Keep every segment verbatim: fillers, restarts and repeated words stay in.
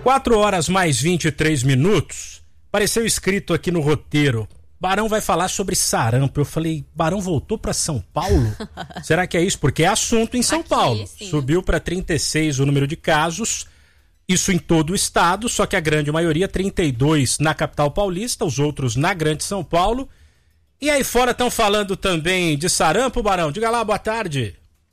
quatro horas mais vinte e três minutos. Apareceu escrito aqui no roteiro: Barão vai falar sobre sarampo. Eu falei, Barão voltou para São Paulo? Será que é isso? Porque é assunto em São Aqui, Paulo. Sim. Subiu para trinta e seis o número de casos, isso em todo o estado, só que a grande maioria, trinta e dois na capital paulista, os outros na grande São Paulo. E aí fora estão falando também de sarampo, Barão? Diga lá, boa tarde.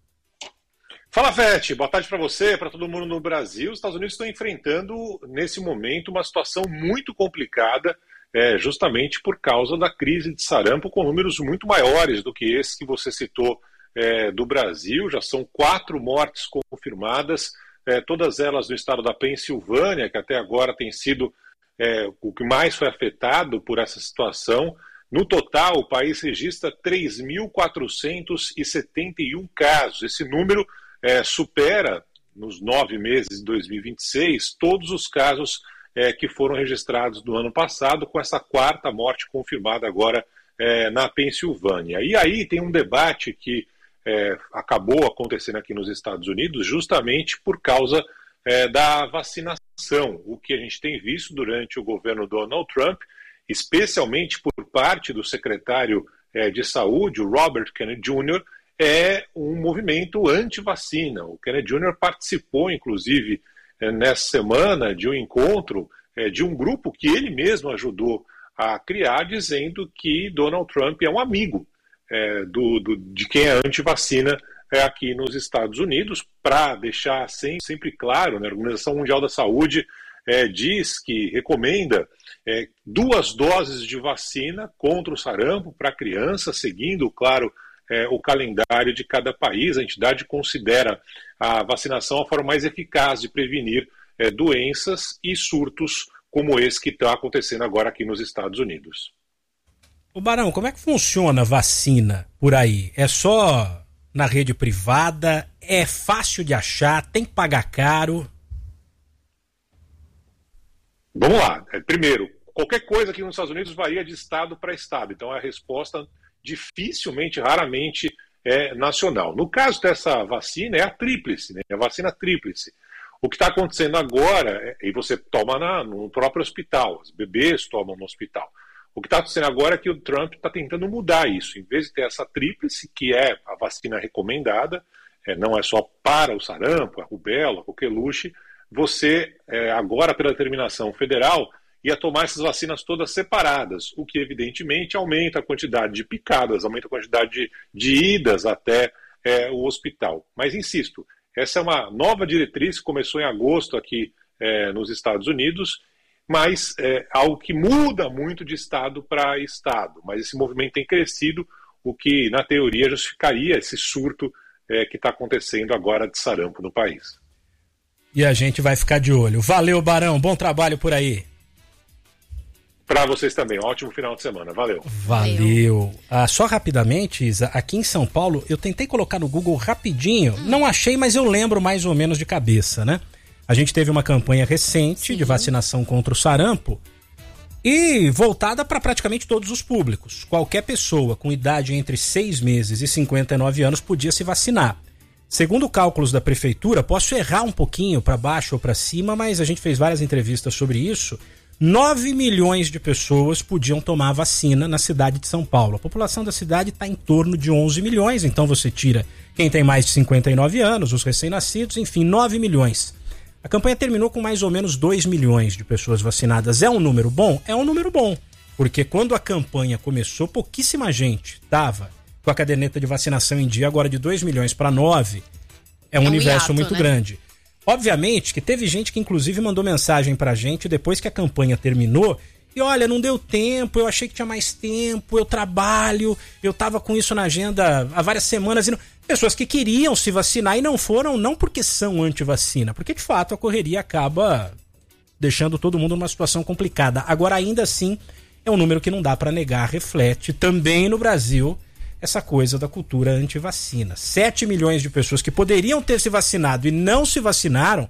Fala, Fete, boa tarde para você, para todo mundo no Brasil. Os Estados Unidos estão enfrentando, nesse momento, uma situação muito complicada, é, justamente por causa da crise de sarampo, com números muito maiores do que esse que você citou é, do Brasil. Já são quatro mortes confirmadas, é, todas elas no estado da Pensilvânia, que até agora tem sido é, o que mais foi afetado por essa situação. No total, o país registra três mil quatrocentos e setenta e um casos. Esse número É, supera, nos nove meses de dois mil e vinte e seis, todos os casos é, que foram registrados no ano passado, com essa quarta morte confirmada agora é, na Pensilvânia. E aí tem um debate que é, acabou acontecendo aqui nos Estados Unidos justamente por causa é, da vacinação. O que a gente tem visto durante o governo Donald Trump, especialmente por parte do secretário é, de saúde, o Robert Kennedy Júnior, é um movimento anti-vacina. O Kennedy Júnior participou, inclusive, nessa semana, de um encontro de um grupo que ele mesmo ajudou a criar, dizendo que Donald Trump é um amigo é, do, do, de quem é anti-vacina é, aqui nos Estados Unidos. Para deixar sempre, sempre claro, né, a Organização Mundial da Saúde é, diz que recomenda é, duas doses de vacina contra o sarampo para crianças, seguindo, claro, É, o calendário de cada país. A entidade considera a vacinação a forma mais eficaz de prevenir é, doenças e surtos como esse que está acontecendo agora aqui nos Estados Unidos. O Barão, como é que funciona a vacina por aí? É só na rede privada? É fácil de achar? Tem que pagar caro? Vamos lá. Primeiro, qualquer coisa aqui nos Estados Unidos varia de estado para estado. Então a resposta dificilmente, raramente é nacional. No caso dessa vacina, é a tríplice, né? É a vacina tríplice. O que está acontecendo agora, é, e você toma na, no próprio hospital, os bebês tomam no hospital. O que está acontecendo agora é que o Trump está tentando mudar isso. Em vez de ter essa tríplice, que é a vacina recomendada, é, não é só para o sarampo, a rubéola, a coqueluche, você, é, agora pela determinação federal, ia tomar essas vacinas todas separadas, o que evidentemente aumenta a quantidade de picadas, aumenta a quantidade de, de idas até é, o hospital. Mas insisto, essa é uma nova diretriz que começou em agosto aqui é, nos Estados Unidos, mas é algo que muda muito de estado para estado. Mas esse movimento tem crescido, o que na teoria justificaria esse surto é, que está acontecendo agora de sarampo no país. E a gente vai ficar de olho. Valeu, Barão, bom trabalho por aí. Para vocês também, um ótimo final de semana, valeu. Valeu. Ah, só rapidamente, Isa, aqui em São Paulo, eu tentei colocar no Google rapidinho, hum. não achei, mas eu lembro mais ou menos de cabeça, né? A gente teve uma campanha recente Sim. de vacinação contra o sarampo e voltada para praticamente todos os públicos. Qualquer pessoa com idade entre seis meses e cinquenta e nove anos podia se vacinar. Segundo cálculos da prefeitura, posso errar um pouquinho para baixo ou para cima, mas a gente fez várias entrevistas sobre isso. nove milhões de pessoas podiam tomar a vacina na cidade de São Paulo. A população da cidade está em torno de onze milhões, então você tira quem tem mais de cinquenta e nove anos, os recém-nascidos, enfim, nove milhões. A campanha terminou com mais ou menos dois milhões de pessoas vacinadas. É um número bom? É um número bom, porque quando a campanha começou, pouquíssima gente estava com a caderneta de vacinação em dia, agora de dois milhões para nove, é um, é um universo hiato, muito né? grande. Obviamente que teve gente que inclusive mandou mensagem pra gente depois que a campanha terminou e olha, não deu tempo, eu achei que tinha mais tempo, eu trabalho, eu tava com isso na agenda há várias semanas. E não... Pessoas que queriam se vacinar e não foram, não porque são anti-vacina, porque de fato a correria acaba deixando todo mundo numa situação complicada. Agora ainda assim é um número que não dá pra negar, reflete também no Brasil essa coisa da cultura anti-vacina. sete milhões de pessoas que poderiam ter se vacinado e não se vacinaram,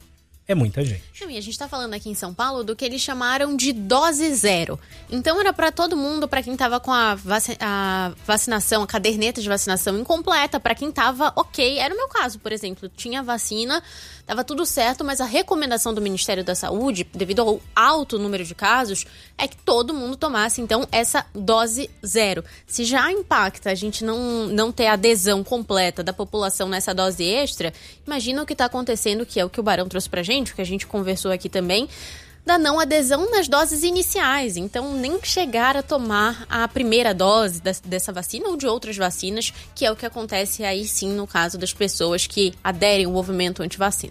é muita gente. Não, e a gente está falando aqui em São Paulo do que eles chamaram de dose zero. Então era para todo mundo, para quem estava com a, vac- a vacinação, a caderneta de vacinação incompleta, para quem estava ok. Era o meu caso, por exemplo. Tinha vacina, estava tudo certo, mas a recomendação do Ministério da Saúde, devido ao alto número de casos, é que todo mundo tomasse, então, essa dose zero. Se já impacta a gente não, não ter adesão completa da população nessa dose extra, imagina o que está acontecendo, que é o que o Barão trouxe pra gente, o que a gente conversou aqui também, da não adesão nas doses iniciais. Então, nem chegar a tomar a primeira dose dessa vacina ou de outras vacinas, que é o que acontece aí sim no caso das pessoas que aderem ao movimento antivacina.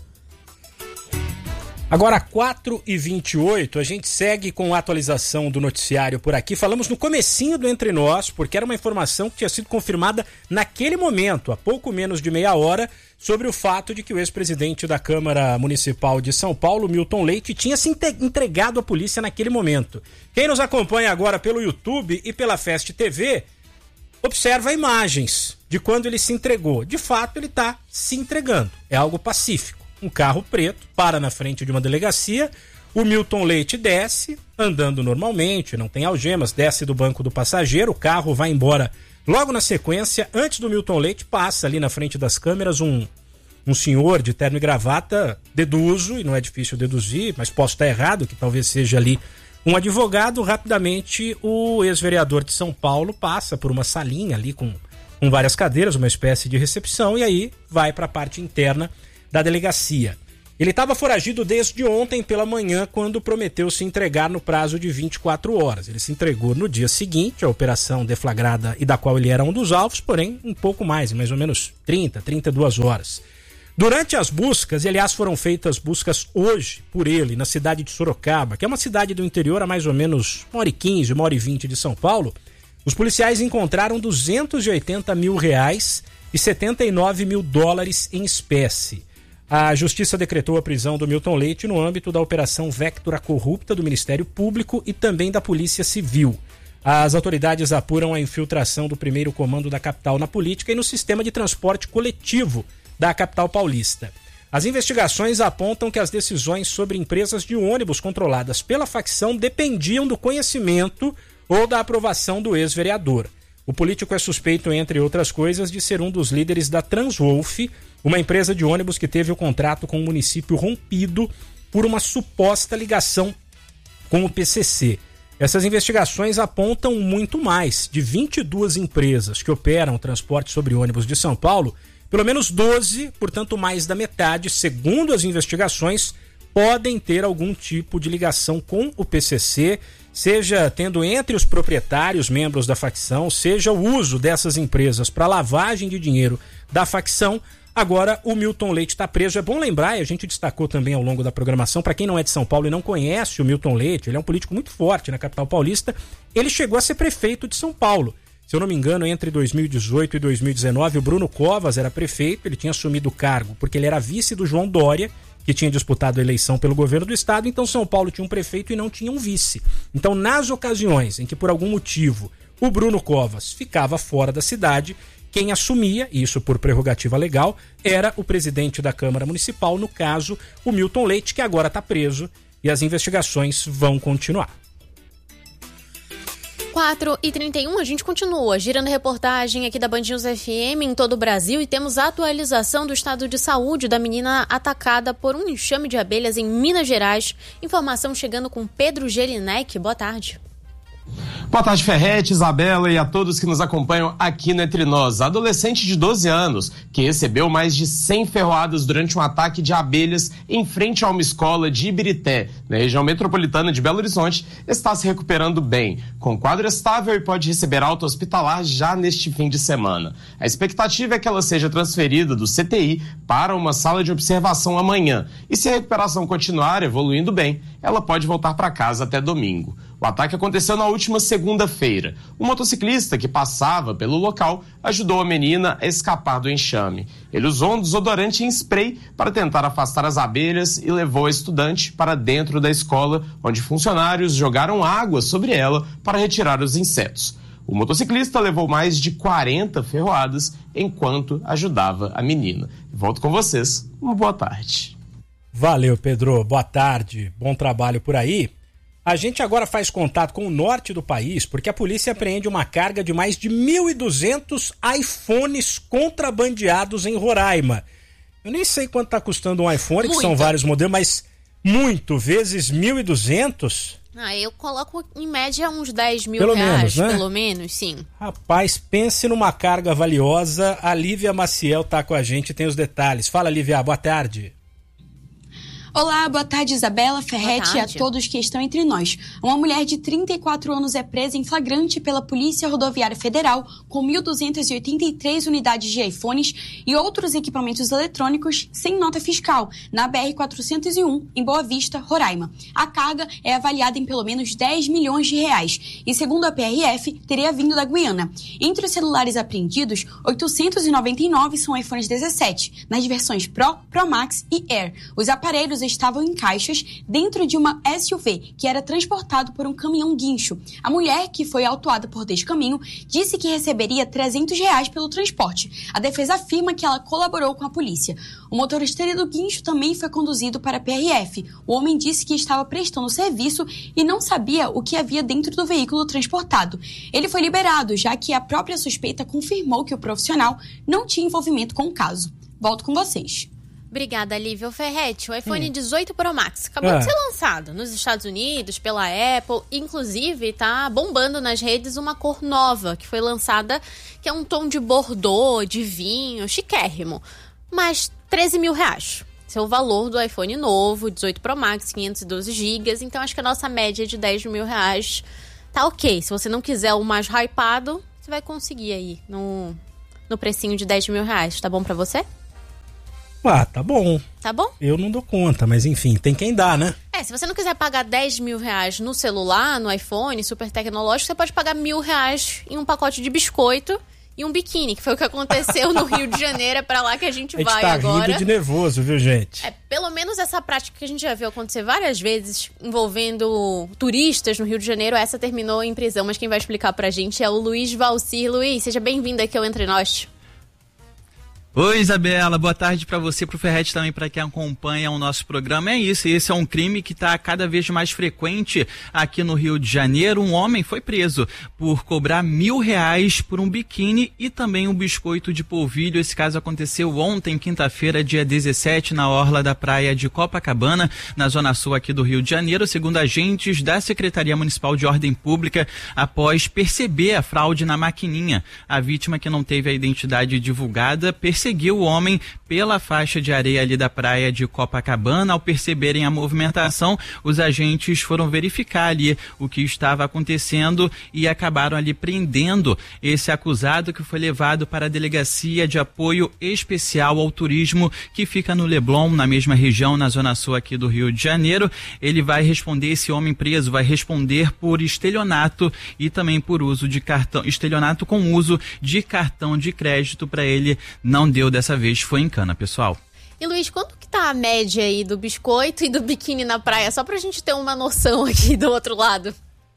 Agora, quatro e vinte e oito, a gente segue com a atualização do noticiário por aqui. Falamos no comecinho do Entre Nós, porque era uma informação que tinha sido confirmada naquele momento, há pouco menos de meia hora, sobre o fato de que o ex-presidente da Câmara Municipal de São Paulo, Milton Leite, tinha se entregado à polícia naquele momento. Quem nos acompanha agora pelo YouTube e pela Fest T V, observa imagens de quando ele se entregou. De fato, ele está se entregando. É algo pacífico. Um carro preto para na frente de uma delegacia, o Milton Leite desce, andando normalmente, não tem algemas, desce do banco do passageiro, o carro vai embora. Logo na sequência, antes do Milton Leite, passa ali na frente das câmeras um, um senhor de terno e gravata, deduzo, e não é difícil deduzir, mas posso estar errado, que talvez seja ali um advogado. Rapidamente, o ex-vereador de São Paulo passa por uma salinha ali com, com várias cadeiras, uma espécie de recepção, e aí vai para a parte interna da delegacia. Ele estava foragido desde ontem pela manhã, quando prometeu se entregar no prazo de vinte e quatro horas. Ele se entregou no dia seguinte, a operação deflagrada e da qual ele era um dos alvos, porém um pouco mais, mais ou menos trinta, trinta e duas horas. Durante as buscas, e aliás foram feitas buscas hoje por ele na cidade de Sorocaba, que é uma cidade do interior a mais ou menos uma hora e quinze, uma hora e vinte de São Paulo, os policiais encontraram duzentos e oitenta mil reais e setenta e nove mil dólares em espécie. A Justiça decretou a prisão do Milton Leite no âmbito da Operação Vectura Corrupta do Ministério Público e também da Polícia Civil. As autoridades apuram a infiltração do primeiro comando da capital na política e no sistema de transporte coletivo da capital paulista. As investigações apontam que as decisões sobre empresas de ônibus controladas pela facção dependiam do conhecimento ou da aprovação do ex-vereador. O político é suspeito, entre outras coisas, de ser um dos líderes da Transwolf, uma empresa de ônibus que teve o contrato com o município rompido por uma suposta ligação com o P C C. Essas investigações apontam muito mais. De vinte e duas empresas que operam o transporte sobre ônibus de São Paulo, pelo menos doze, portanto mais da metade, segundo as investigações, podem ter algum tipo de ligação com o P C C, seja tendo entre os proprietários membros da facção, seja o uso dessas empresas para lavagem de dinheiro da facção. Agora o Milton Leite está preso. É bom lembrar, e a gente destacou também ao longo da programação, para quem não é de São Paulo e não conhece o Milton Leite, ele é um político muito forte na capital paulista, ele chegou a ser prefeito de São Paulo. Se eu não me engano, entre dois mil e dezoito e dois mil e dezenove, o Bruno Covas era prefeito, ele tinha assumido o cargo porque ele era vice do João Dória, que tinha disputado a eleição pelo governo do estado, então São Paulo tinha um prefeito e não tinha um vice. Então, nas ocasiões em que, por algum motivo, o Bruno Covas ficava fora da cidade, quem assumia, isso por prerrogativa legal, era o presidente da Câmara Municipal, no caso, o Milton Leite, que agora está preso e as investigações vão continuar. quatro e trinta e um, a gente continua girando reportagem aqui da Band News F M em todo o Brasil e temos a atualização do estado de saúde da menina atacada por um enxame de abelhas em Minas Gerais. Informação chegando com Pedro Gelinek. Boa tarde. Boa tarde, Ferretti, Isabela e a todos que nos acompanham aqui no Entre Nós. A adolescente de doze anos, que recebeu mais de cem ferroadas durante um ataque de abelhas em frente a uma escola de Ibirité, na região metropolitana de Belo Horizonte, está se recuperando bem, com quadro estável e pode receber alta hospitalar já neste fim de semana. A expectativa é que ela seja transferida do C T I para uma sala de observação amanhã. E se a recuperação continuar evoluindo bem, ela pode voltar para casa até domingo. O ataque aconteceu na última segunda-feira. Um motociclista que passava pelo local ajudou a menina a escapar do enxame. Ele usou um desodorante em spray para tentar afastar as abelhas e levou a estudante para dentro da escola, onde funcionários jogaram água sobre ela para retirar os insetos. O motociclista levou mais de quarenta ferroadas enquanto ajudava a menina. Volto com vocês. Uma boa tarde. Valeu, Pedro. Boa tarde. Bom trabalho por aí. A gente agora faz contato com o norte do país porque a polícia apreende uma carga de mais de mil e duzentos iPhones contrabandeados em Roraima. Eu nem sei quanto está custando um iPhone, muito. Que são vários modelos, mas muito, vezes mil e duzentos... Ah, eu coloco em média uns dez mil pelo reais, menos, né? Pelo menos, sim. Rapaz, pense numa carga valiosa. A Lívia Maciel tá com a gente e tem os detalhes. Fala, Lívia, boa tarde. Olá, boa tarde, Isabela, Ferretti e a todos que estão entre nós. Uma mulher de trinta e quatro anos é presa em flagrante pela Polícia Rodoviária Federal com mil duzentas e oitenta e três unidades de iPhones e outros equipamentos eletrônicos sem nota fiscal, na B R quatrocentos e um, em Boa Vista, Roraima. A carga é avaliada em pelo menos dez milhões de reais e, segundo a P R F, teria vindo da Guiana. Entre os celulares apreendidos, oitocentos e noventa e nove são iPhones dezessete, nas versões Pro, Pro Max e Air. Os aparelhos estavam em caixas dentro de uma S U V que era transportado por um caminhão guincho. A mulher, que foi autuada por descaminho, disse que receberia trezentos reais pelo transporte. A defesa afirma que ela colaborou com a polícia. O motorista do guincho também foi conduzido para a P R F. O homem disse que estava prestando serviço e não sabia o que havia dentro do veículo transportado. Ele foi liberado, já que a própria suspeita confirmou que o profissional não tinha envolvimento com o caso. Volto com vocês. Obrigada, Lívia. Ferretti, o iPhone hum. dezoito Pro Max acabou ah. de ser lançado nos Estados Unidos pela Apple. Inclusive, tá bombando nas redes uma cor nova que foi lançada, que é um tom de bordô, de vinho, chiquérrimo. Mas treze mil reais. Esse é o valor do iPhone novo, dezoito Pro Max, quinhentos e doze gigas. Então, acho que a nossa média de dez mil reais tá ok. Se você não quiser o mais hypado, você vai conseguir aí no, no precinho de dez mil reais. Tá bom pra você? Ah, tá bom. Tá bom? Eu não dou conta, mas enfim, tem quem dá, né? É, se você não quiser pagar dez mil reais no celular, no iPhone, super tecnológico, você pode pagar mil reais em um pacote de biscoito e um biquíni, que foi o que aconteceu no Rio de Janeiro. É pra lá que a gente, a gente vai tá agora. Rindo de nervoso, viu, gente? É, pelo menos essa prática que a gente já viu acontecer várias vezes envolvendo turistas no Rio de Janeiro, essa terminou em prisão. Mas quem vai explicar pra gente é o Luiz Valcir. Luiz, seja bem-vindo aqui ao Entre Nós. Oi, Isabela, boa tarde para você, pro Ferretti, também para quem acompanha o nosso programa. É isso, esse é um crime que está cada vez mais frequente aqui no Rio de Janeiro. Um homem foi preso por cobrar mil reais por um biquíni e também um biscoito de polvilho. Esse caso aconteceu ontem, quinta-feira, dia dezessete, na orla da praia de Copacabana, na zona sul aqui do Rio de Janeiro, segundo agentes da Secretaria Municipal de Ordem Pública, após perceber a fraude na maquininha. A vítima, que não teve a identidade divulgada, percebeu seguiu o homem pela faixa de areia ali da praia de Copacabana. Ao perceberem a movimentação, os agentes foram verificar ali o que estava acontecendo e acabaram ali prendendo esse acusado, que foi levado para a Delegacia de Apoio Especial ao Turismo, que fica no Leblon, na mesma região, na zona sul aqui do Rio de Janeiro. Ele vai responder, esse homem preso vai responder por estelionato e também por uso de cartão, estelionato com uso de cartão de crédito. Para ele não deu dessa vez, foi em cana, pessoal. E Luiz, quanto que tá a média aí do biscoito e do biquíni na praia? Só pra gente ter uma noção aqui do outro lado.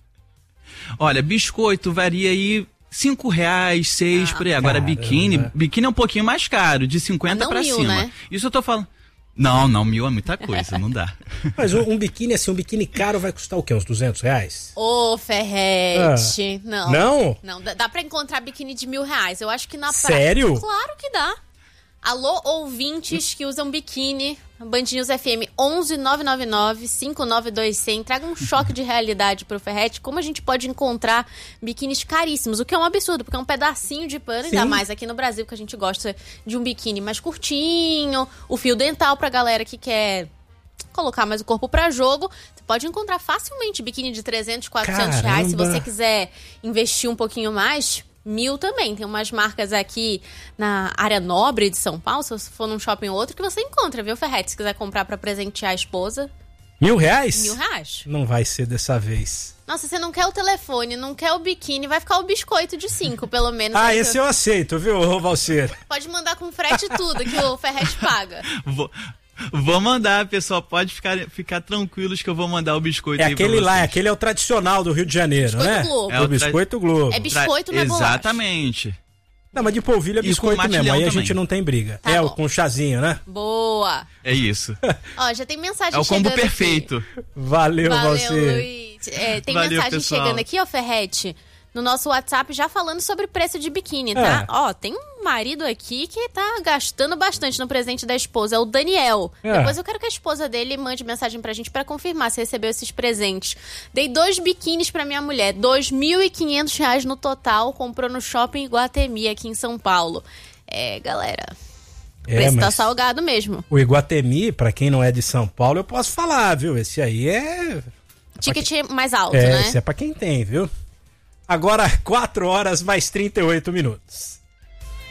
Olha, biscoito varia aí cinco reais, seis, ah, por aí. Agora caramba. biquíni, biquíni é um pouquinho mais caro, de cinquenta para cima. Né? Isso eu tô falando. Não, não, mil é muita coisa, não dá. Mas um, um biquíni, assim, um biquíni caro vai custar o quê? Uns duzentos reais? Ô, Ferretti, ah. não. Não? Não, dá, dá pra encontrar biquíni de mil reais. Eu acho que na praia... Sério? Claro que dá. Alô, ouvintes que usam biquíni, Band News F M onze nove nove nove, cinco nove dois zero zero. Traga um choque de realidade pro Ferretti. Como a gente pode encontrar biquínis caríssimos, o que é um absurdo, porque é um pedacinho de pano, Sim. ainda mais aqui no Brasil, que a gente gosta de um biquíni mais curtinho, o fio dental pra galera que quer colocar mais o corpo pra jogo. Você pode encontrar facilmente biquíni de trezentos, quatrocentos reais. Se você quiser investir um pouquinho mais... Mil também. Tem umas marcas aqui na área nobre de São Paulo, se você for num shopping ou outro, que você encontra, viu, Ferretti? Se quiser comprar pra presentear a esposa. Mil reais? Mil reais. Não vai ser dessa vez. Nossa, você não quer o telefone, não quer o biquíni, vai ficar o biscoito de cinco, pelo menos. Ah, esse eu... eu aceito, viu, Valcir? Pode mandar com frete e tudo, que o Ferretti paga. Vou... Vou mandar, pessoal, pode ficar, ficar tranquilos que eu vou mandar o biscoito é aí pra aquele vocês. lá, aquele é o tradicional do Rio de Janeiro, biscoito né? Globo. É o Biscoito Globo. É biscoito na Exatamente. Não, mas de polvilho é biscoito mesmo, aí a também. gente não tem briga. Tá é, bom. com chazinho, né? Boa. É isso. Ó, já tem mensagem É o combo chegando perfeito. aqui. Valeu, Valeu, você. Luiz. É, tem Valeu, mensagem pessoal. chegando aqui, ó, Ferrete, no nosso WhatsApp, já falando sobre preço de biquíni, tá? É. Ó, tem um marido aqui que tá gastando bastante no presente da esposa, é o Daniel. É. Depois eu quero que a esposa dele mande mensagem pra gente pra confirmar se recebeu esses presentes. Dei dois biquínis pra minha mulher, dois mil e quinhentos reais no total, comprou no Shopping Iguatemi, aqui em São Paulo. É, galera, o É, preço tá mas salgado mesmo. o Iguatemi, pra quem não é de São Paulo, eu posso falar, viu? Esse aí é... Ticket mais alto, É, né? esse é pra quem tem, viu? Agora, quatro horas mais trinta e oito minutos.